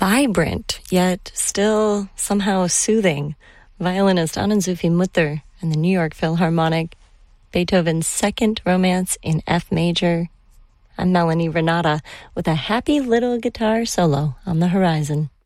vibrant, yet still somehow soothing. Violinist Anand Zufi Mutter and the New York Philharmonic, Beethoven's Second Romance in F major. I'm Melanie Renata with a happy little guitar solo on the horizon.